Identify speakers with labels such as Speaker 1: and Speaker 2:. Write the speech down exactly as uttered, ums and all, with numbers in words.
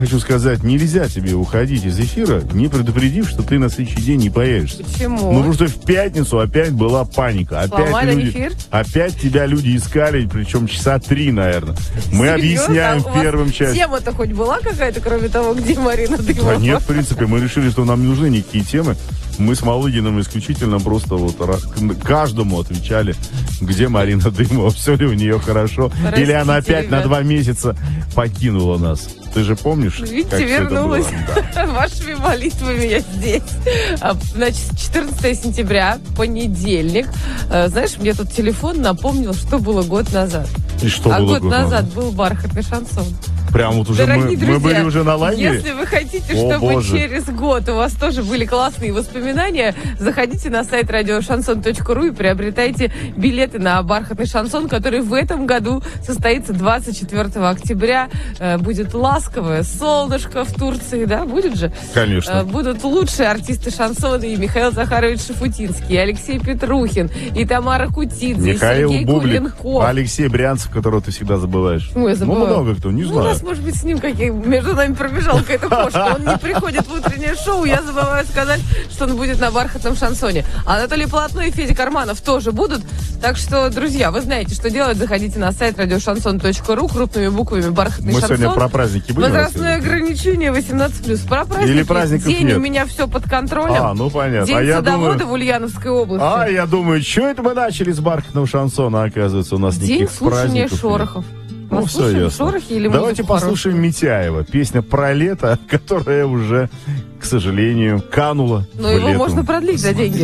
Speaker 1: Хочу сказать, нельзя тебе уходить из эфира, не предупредив, что ты на следующий день не появишься.
Speaker 2: Почему?
Speaker 1: Ну, потому что в пятницу опять была паника. Опять
Speaker 2: Сломали
Speaker 1: люди,
Speaker 2: эфир?
Speaker 1: Опять тебя люди искали, причем часа три, наверное. Мы
Speaker 2: Серьезно?
Speaker 1: объясняем
Speaker 2: А у
Speaker 1: в первом
Speaker 2: вас
Speaker 1: части.
Speaker 2: Тема-то хоть была какая-то, кроме того, где Марина Дымова?
Speaker 1: Да нет, в принципе, мы решили, что нам не нужны никакие темы. Мы с Малыгиным исключительно просто вот каждому отвечали, где Марина Дымова, все ли у нее хорошо,
Speaker 2: Простите,
Speaker 1: или она опять
Speaker 2: ребят.
Speaker 1: на два месяца покинула нас. Ты же помнишь,
Speaker 2: Видите,
Speaker 1: как всё это
Speaker 2: вернулась.
Speaker 1: было? Да.
Speaker 2: Вашими молитвами я здесь. А, Значит, четырнадцатое сентября, понедельник. А, Знаешь, мне тут телефон напомнил, что было год назад.
Speaker 1: И что
Speaker 2: а
Speaker 1: было
Speaker 2: год
Speaker 1: год
Speaker 2: назад
Speaker 1: назад?
Speaker 2: был бархатный шансон.
Speaker 1: Прям вот уже мы,
Speaker 2: Дорогие
Speaker 1: мы
Speaker 2: друзья,
Speaker 1: были уже на лайнере.
Speaker 2: если вы хотите,
Speaker 1: О,
Speaker 2: чтобы
Speaker 1: Боже.
Speaker 2: через год у вас тоже были классные воспоминания, заходите на сайт радиошансон точка ру и приобретайте билеты на бархатный шансон, который в этом году состоится двадцать четвёртого октября. Э, Будет ласковое солнышко в Турции, да? Будет же?
Speaker 1: Конечно.
Speaker 2: Э, Будут лучшие артисты шансона, и Михаил Захарович Шафутинский, и Алексей Петрухин, и Тамара Кутидзе,
Speaker 1: Михаил
Speaker 2: и Сергей
Speaker 1: Бублик,
Speaker 2: Куленков.
Speaker 1: Алексей Брянцев, которого ты всегда забываешь.
Speaker 2: Ой, я
Speaker 1: Ну,
Speaker 2: забываю.
Speaker 1: много кто, не
Speaker 2: Ну, у
Speaker 1: знаю.
Speaker 2: нас, может быть, с ним какие... Между нами пробежала какая-то кошка. Он не приходит в утреннее шоу. Я забываю сказать, что он будет на бархатном шансоне. Анатолий Полотно и Федя Карманов тоже будут. Так что, друзья, вы знаете, что делать. Заходите на сайт радиошансон точка ру, крупными буквами «Бархатный
Speaker 1: Мы
Speaker 2: шансон».
Speaker 1: сегодня про праздники будем
Speaker 2: Возрастное
Speaker 1: рассказывать?
Speaker 2: ограничение восемнадцать плюс. Про праздники.
Speaker 1: Или праздников
Speaker 2: День
Speaker 1: нет?
Speaker 2: у меня все под контролем.
Speaker 1: А, ну понятно.
Speaker 2: День
Speaker 1: А я
Speaker 2: садовода
Speaker 1: думаю-
Speaker 2: в Ульяновской области.
Speaker 1: А, я думаю, что это мы начали с бархатного шансона, а оказывается, у нас
Speaker 2: День
Speaker 1: никаких
Speaker 2: слушания
Speaker 1: праздников нет.
Speaker 2: шорохов.
Speaker 1: Ну, все
Speaker 2: Послушаем
Speaker 1: ясно.
Speaker 2: шорохи или
Speaker 1: Давайте
Speaker 2: музыку
Speaker 1: послушаем
Speaker 2: хорошую?
Speaker 1: Митяева. Песня про лето, которая уже, к сожалению, канула
Speaker 2: Но
Speaker 1: в
Speaker 2: его
Speaker 1: лету.
Speaker 2: можно продлить за деньги.